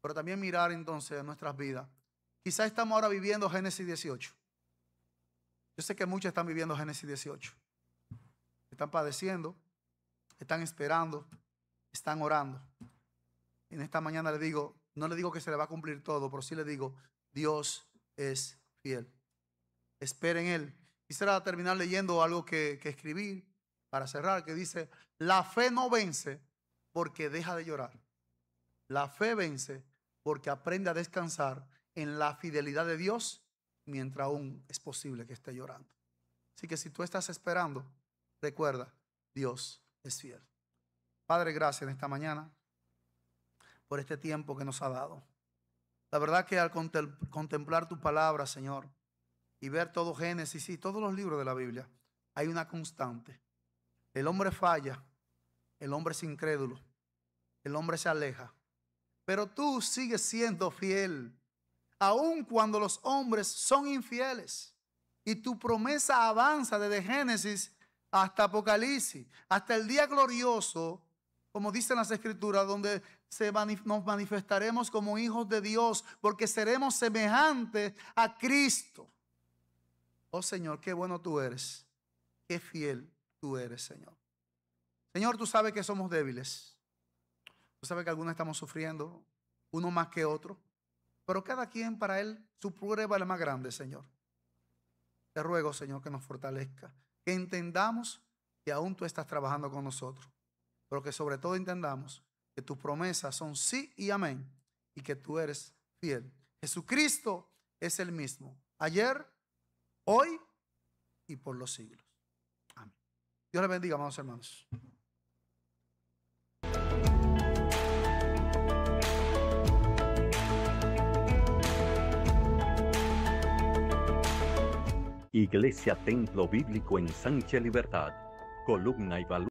pero también mirar entonces nuestras vidas. Quizás estamos ahora viviendo Génesis 18. Yo sé que muchos están viviendo Génesis 18. Están padeciendo, están esperando, están orando. En esta mañana le digo, no le digo que se le va a cumplir todo, pero sí le digo, Dios es fiel. Espera en Él. Quisiera terminar leyendo algo que escribí para cerrar, que dice, la fe no vence porque deja de llorar. La fe vence porque aprende a descansar en la fidelidad de Dios mientras aún es posible que esté llorando. Así que si tú estás esperando, recuerda, Dios es fiel. Padre, gracias en esta mañana por este tiempo que nos ha dado. La verdad que al contemplar tu palabra, Señor, y ver todo Génesis y todos los libros de la Biblia, hay una constante. El hombre falla, el hombre es incrédulo, el hombre se aleja, pero tú sigues siendo fiel, aun cuando los hombres son infieles. Y tu promesa avanza desde Génesis hasta Apocalipsis, hasta el día glorioso, como dicen las Escrituras, donde nos manifestaremos como hijos de Dios, porque seremos semejantes a Cristo. Oh Señor, qué bueno tú eres, qué fiel tú eres, Señor. Señor, tú sabes que somos débiles. Tú sabes que algunos estamos sufriendo, uno más que otro, pero cada quien para él su prueba es la más grande, Señor. Te ruego, Señor, que nos fortalezca, que entendamos que aún tú estás trabajando con nosotros, pero que sobre todo entendamos que tus promesas son sí y amén, y que tú eres fiel. Jesucristo es el mismo, ayer, hoy y por los siglos. Amén. Dios les bendiga, amados hermanos. Iglesia Templo Bíblico Ensanche Libertad, columna y valor.